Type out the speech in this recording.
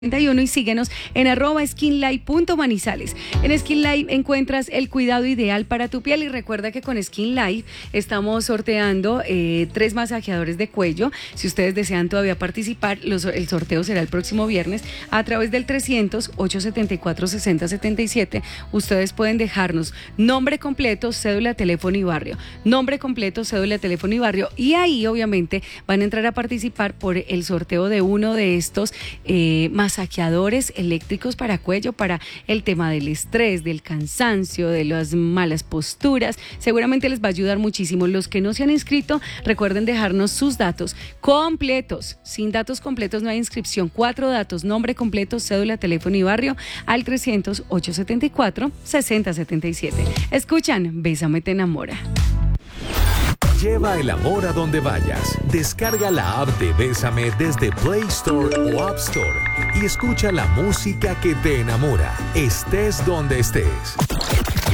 Y síguenos en @skinlife.manizales. En Skin Life encuentras el cuidado ideal para tu piel y recuerda que con Skin Life estamos sorteando 3 masajeadores de cuello. Si ustedes desean todavía participar, el sorteo será el próximo viernes a través del 300-874-6077. Ustedes pueden dejarnos nombre completo, cédula, teléfono y barrio. Nombre completo, cédula, teléfono y barrio. Y ahí obviamente van a entrar a participar por el sorteo de uno de estos masajeadores eléctricos para cuello, para el tema del estrés, del cansancio, de las malas posturas. Seguramente les va a ayudar muchísimo. Los que no se han inscrito, recuerden dejarnos sus datos completos. Sin datos completos no hay inscripción. 4 datos, nombre completo, cédula, teléfono y barrio al 300-874-6077. Escuchan Bésame te enamora. Lleva el amor a donde vayas. Descarga la app de Bésame desde Play Store o App Store y escucha la música que te enamora, estés donde estés.